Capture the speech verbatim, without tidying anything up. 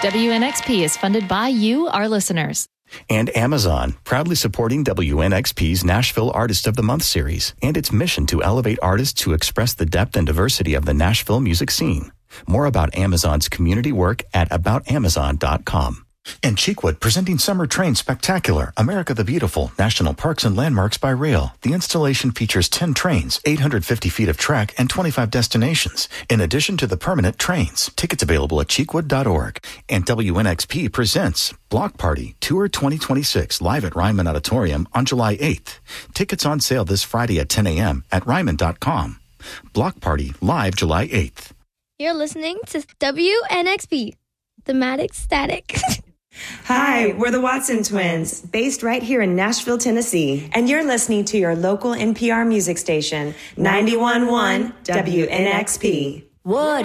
W N X P is funded by you, our listeners. And Amazon, proudly supporting W N X P's Nashville Artist of the Month series and its mission to elevate artists to express the depth and diversity of the Nashville music scene. More about Amazon's community work at about amazon dot com. And Cheekwood presenting Summer Train Spectacular, America the Beautiful, National Parks and Landmarks by Rail. The installation features ten trains, eight hundred fifty feet of track, and twenty-five destinations, in addition to the permanent trains. Tickets available at cheekwood dot org. And W N X P presents Block Party Tour twenty twenty-six live at Ryman Auditorium on July eighth. Tickets on sale this Friday at ten a.m. at ryman dot com. Block Party live July eighth. You're listening to W N X P, Thematic Static. Hi, we're the Watson Twins, based right here in Nashville, Tennessee. And you're listening to your local N P R music station, ninety-one point one W N X P. What?